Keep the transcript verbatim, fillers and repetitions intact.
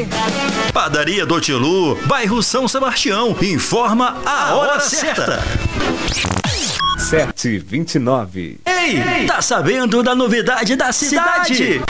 Vai! Padaria do Tilu, bairro São Sebastião, informa a hora certa. sete e vinte e nove. Ei, tá sabendo da novidade da cidade?